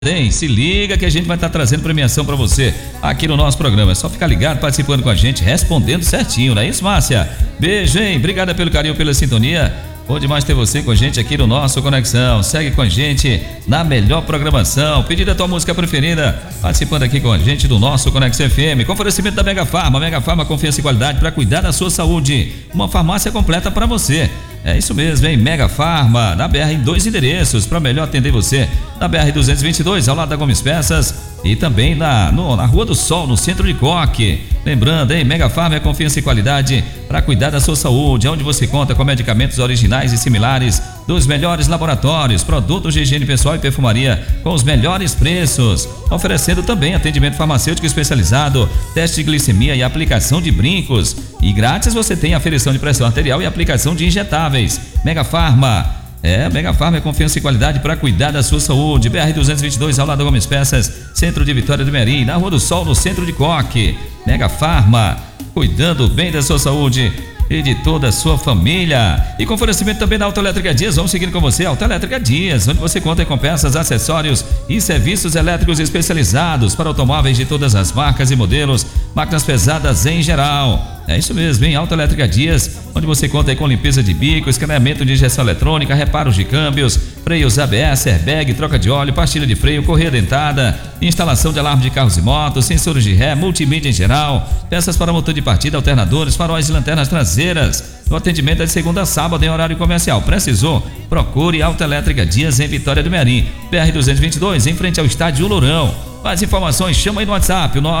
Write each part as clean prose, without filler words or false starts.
Hein? Se liga que a gente vai estar trazendo premiação para você aqui no nosso programa. É só ficar ligado, participando com a gente, respondendo certinho, não é isso, Márcia? Beijo, hein? Obrigada pelo carinho, pela sintonia. Bom demais ter você com a gente aqui no nosso Conexão. Segue com a gente na melhor programação. Pedida a tua música preferida, participando aqui com a gente do nosso Conexão FM. Com oferecimento da Mega Farma. Mega Farma, confiança e qualidade para cuidar da sua saúde. Uma farmácia completa para você. É isso mesmo, hein? Mega Farma, na BR em 2 endereços, para melhor atender você. Na BR 222, ao lado da Gomes Peças, e também na Rua do Sol, no centro de Coque. Lembrando, hein? Mega Farma é confiança e qualidade para cuidar da sua saúde, onde você conta com medicamentos originais e similares dos melhores laboratórios, produtos de higiene pessoal e perfumaria com os melhores preços, oferecendo também atendimento farmacêutico especializado, teste de glicemia e aplicação de brincos. E grátis você tem aferição de pressão arterial e aplicação de injetáveis. Mega Farma. Mega Farma é confiança e qualidade para cuidar da sua saúde. BR 222, ao lado da Gomes Peças, centro de Vitória do Merim, na Rua do Sol, no centro de Coque. Mega Farma, cuidando bem da sua saúde e de toda a sua família. E com oferecimento também da Autoelétrica Dias, vamos seguindo com você, Autoelétrica Dias, onde você conta com peças, acessórios e serviços elétricos especializados para automóveis de todas as marcas e modelos, máquinas pesadas em geral. É isso mesmo, em Autoelétrica Dias, onde você conta aí com limpeza de bico, escaneamento de injeção eletrônica, reparos de câmbios, freios ABS, airbag, troca de óleo, pastilha de freio, correia dentada, instalação de alarme de carros e motos, sensores de ré, multimídia em geral, peças para motor de partida, alternadores, faróis e lanternas traseiras. O atendimento é de segunda a sábado em horário comercial. Precisou? Procure Autoelétrica Dias em Vitória do Merim, BR 222, em frente ao estádio Lourão. Mais informações, chama aí no WhatsApp, o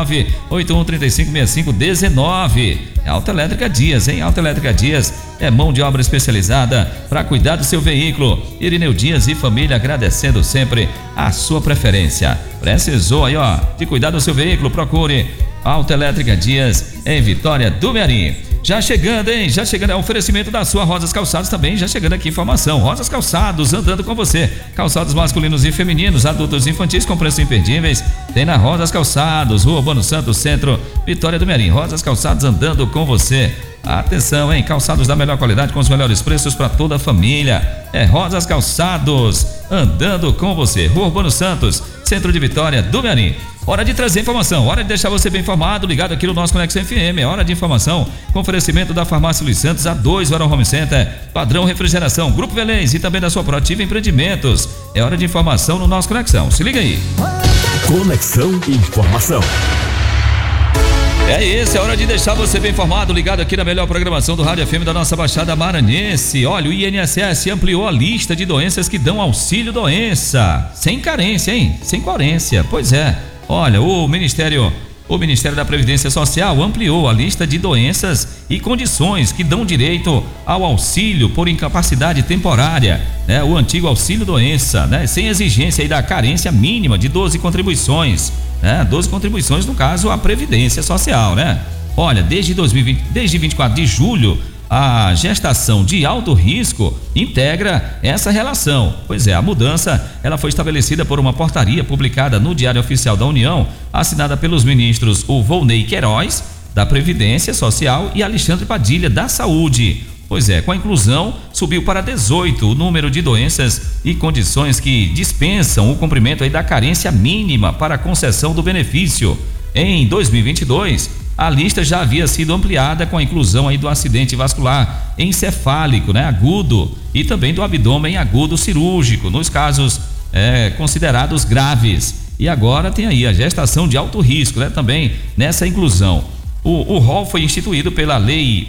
981356519. É Autoelétrica Dias, hein? Autoelétrica Dias é mão de obra especializada para cuidar do seu veículo. Irineu Dias e família agradecendo sempre a sua preferência. Precisou aí, de cuidar do seu veículo? Procure Autoelétrica Dias em Vitória do Merim. Já chegando, hein? Já chegando, é o oferecimento da sua Rosas Calçados também, já chegando aqui informação. Rosas Calçados, andando com você. Calçados masculinos e femininos, adultos e infantis com preços imperdíveis. Tem na Rosas Calçados, Rua Urbano Santos, Centro, Vitória do Merim. Rosas Calçados andando com você. Atenção, hein? Calçados da melhor qualidade com os melhores preços para toda a família. É Rosas Calçados, andando com você. Rua Urbano Santos, Centro de Vitória do Merim. Hora de trazer informação, hora de deixar você bem informado, ligado aqui no nosso Conexão FM. É hora de informação, com oferecimento da Farmácia Luiz Santos, A2 Varal Home Center, Padrão Refrigeração, Grupo Velez e também da sua Proativa Empreendimentos. É hora de informação no nosso Conexão, se liga aí. Conexão Informação. É isso, é hora de deixar você bem informado, ligado aqui na melhor programação do Rádio FM da nossa Baixada Maranhense. Olha, o INSS ampliou a lista de doenças que dão auxílio doença, sem carência, hein? Sem carência, pois é. Olha, o Ministério da Previdência Social ampliou a lista de doenças e condições que dão direito ao auxílio por incapacidade temporária, né? O antigo auxílio doença, né? Sem exigência aí da carência mínima de 12 contribuições, né? 12 contribuições, no caso, a Previdência Social, né? Olha, desde 24 de julho, a gestação de alto risco integra essa relação. Pois é, a mudança ela foi estabelecida por uma portaria publicada no Diário Oficial da União, assinada pelos ministros o Volney Queiroz, da Previdência Social, e Alexandre Padilha, da Saúde. Pois é, com a inclusão, subiu para 18 o número de doenças e condições que dispensam o cumprimento aí da carência mínima para a concessão do benefício. Em 2022, a lista já havia sido ampliada com a inclusão aí do acidente vascular encefálico, né, agudo, e também do abdômen agudo cirúrgico, nos casos considerados graves. E agora tem aí a gestação de alto risco, né, também nessa inclusão. O rol foi instituído pela Lei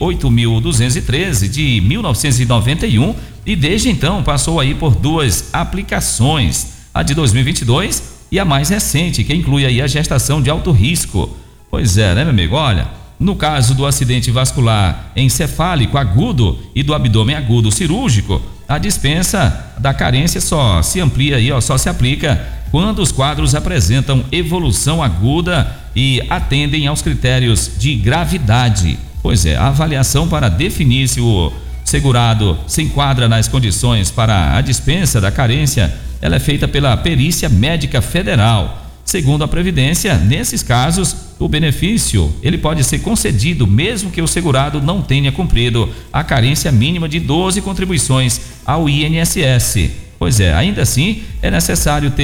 8.213 de 1991 e desde então passou aí por 2 aplicações, a de 2022 e a mais recente, que inclui aí a gestação de alto risco. Pois é, né, meu amigo? Olha, no caso do acidente vascular encefálico agudo e do abdômen agudo cirúrgico, a dispensa da carência só se amplia aí, só se aplica quando os quadros apresentam evolução aguda e atendem aos critérios de gravidade. Pois é, a avaliação para definir se o segurado se enquadra nas condições para a dispensa da carência, ela é feita pela Perícia Médica Federal. Segundo a Previdência, nesses casos, o benefício ele pode ser concedido mesmo que o segurado não tenha cumprido a carência mínima de 12 contribuições ao INSS. Pois é, ainda assim é necessário ter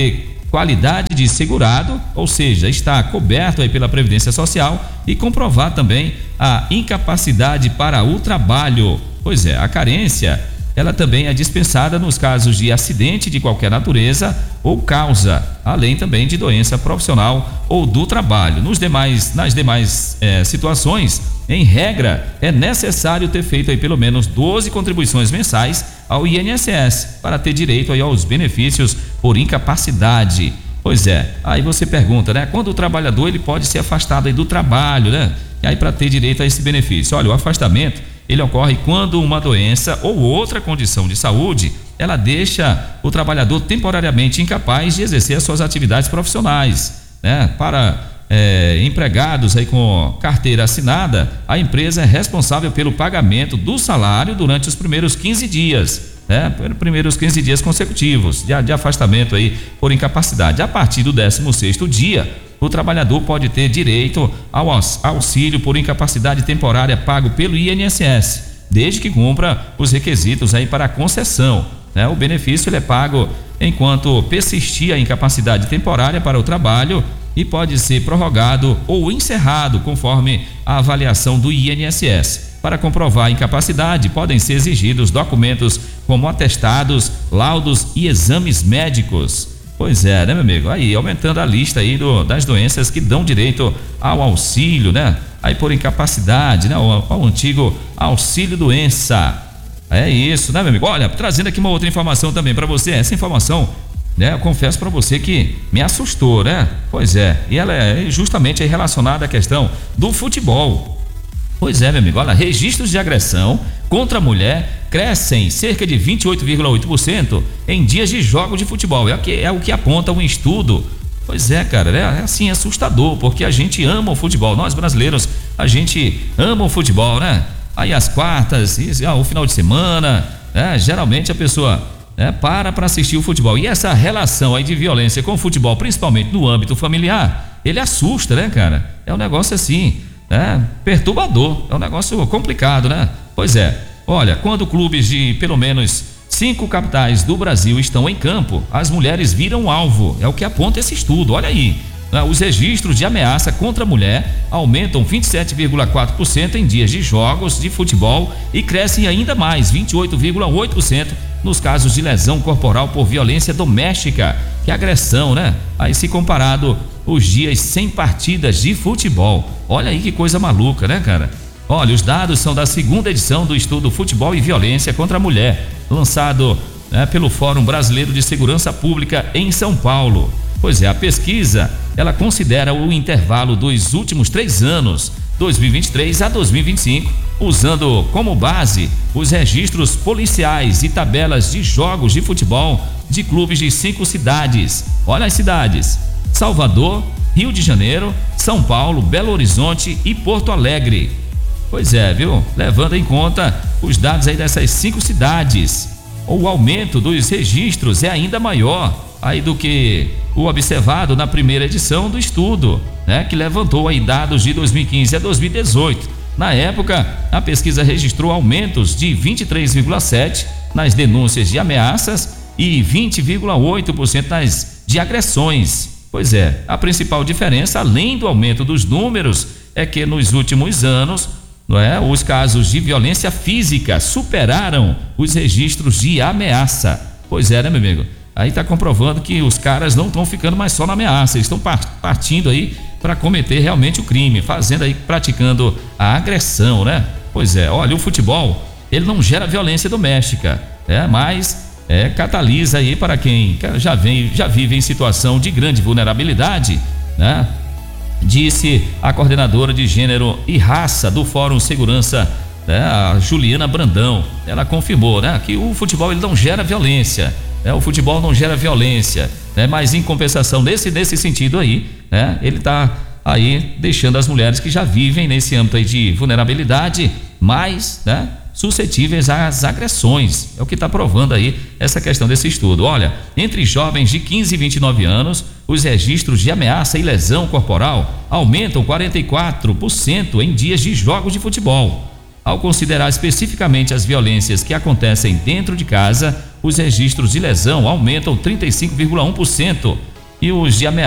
qualidade de segurado, ou seja, está coberto aí pela Previdência Social, e comprovar também a incapacidade para o trabalho. Pois é, a carência, ela também é dispensada nos casos de acidente de qualquer natureza ou causa, além também de doença profissional ou do trabalho. Nas demais situações, em regra, é necessário ter feito aí pelo menos 12 contribuições mensais ao INSS para ter direito aí aos benefícios por incapacidade. Pois é, aí você pergunta, né? Quando o trabalhador ele pode ser afastado aí do trabalho, né? E aí para ter direito a esse benefício. Olha, o afastamento ele ocorre quando uma doença ou outra condição de saúde ela deixa o trabalhador temporariamente incapaz de exercer as suas atividades profissionais, né? Para empregados aí com carteira assinada, a empresa é responsável pelo pagamento do salário durante os primeiros 15 dias, né? Primeiros 15 dias consecutivos de afastamento aí por incapacidade. A partir do 16º dia, o trabalhador pode ter direito ao auxílio por incapacidade temporária pago pelo INSS, desde que cumpra os requisitos aí para a concessão, né? O benefício ele é pago enquanto persistir a incapacidade temporária para o trabalho e pode ser prorrogado ou encerrado conforme a avaliação do INSS. Para comprovar a incapacidade, podem ser exigidos documentos como atestados, laudos e exames médicos. Pois é, né, meu amigo? Aí, aumentando a lista aí das doenças que dão direito ao auxílio, né? Aí por incapacidade, né? Ao antigo auxílio doença. É isso, né, meu amigo? Olha, trazendo aqui uma outra informação também para você. Essa informação, né, eu confesso para você que me assustou, né? Pois é, e ela é justamente aí relacionada à questão do futebol. Pois é, meu amigo, olha, registros de agressão contra a mulher crescem cerca de 28,8% em dias de jogos de futebol. É o que aponta um estudo. Pois é, cara, é assim, assustador, porque a gente ama o futebol. Nós brasileiros, a gente ama o futebol, né? Aí as quartas, o final de semana, geralmente a pessoa para assistir o futebol. E essa relação aí de violência com o futebol, principalmente no âmbito familiar, ele assusta, né, cara? É um negócio assim, perturbador, é um negócio complicado, né? Pois é, olha, quando clubes de pelo menos 5 capitais do Brasil estão em campo, as mulheres viram alvo, é o que aponta esse estudo, olha aí. Os registros de ameaça contra a mulher aumentam 27,4% em dias de jogos de futebol e crescem ainda mais, 28,8% nos casos de lesão corporal por violência doméstica, que é agressão, né? Aí se comparado os dias sem partidas de futebol. Olha aí que coisa maluca, né, cara? Olha, os dados são da 2ª edição do estudo Futebol e Violência contra a Mulher, lançado pelo Fórum Brasileiro de Segurança Pública em São Paulo. Pois é, a pesquisa, ela considera o intervalo dos últimos 3 anos, 2023 a 2025, usando como base os registros policiais e tabelas de jogos de futebol de clubes de 5 cidades. Olha as cidades: Salvador, Rio de Janeiro, São Paulo, Belo Horizonte e Porto Alegre. Pois é, viu? Levando em conta os dados aí dessas 5 cidades, o aumento dos registros é ainda maior aí do que o observado na primeira edição do estudo, né? Que levantou aí dados de 2015 a 2018. Na época, a pesquisa registrou aumentos de 23,7% nas denúncias de ameaças e 20,8% nas de agressões. Pois é, a principal diferença, além do aumento dos números, é que nos últimos anos, os casos de violência física superaram os registros de ameaça. Pois é, né, meu amigo? Aí está comprovando que os caras não estão ficando mais só na ameaça, eles estão partindo aí para cometer realmente o crime, praticando a agressão, né? Pois é, olha, o futebol, ele não gera violência doméstica, mas catalisa aí para quem já vive em situação de grande vulnerabilidade, né? Disse a coordenadora de gênero e raça do Fórum Segurança, a Juliana Brandão. Ela confirmou, que o futebol ele não gera violência. O futebol não gera violência, mas em compensação nesse sentido aí, ele está aí deixando as mulheres que já vivem nesse âmbito aí de vulnerabilidade mais suscetíveis às agressões. É o que está provando aí essa questão desse estudo. Olha, entre jovens de 15 e 29 anos, os registros de ameaça e lesão corporal aumentam 44% em dias de jogos de futebol. Ao considerar especificamente as violências que acontecem dentro de casa, os registros de lesão aumentam 35,1%. e os de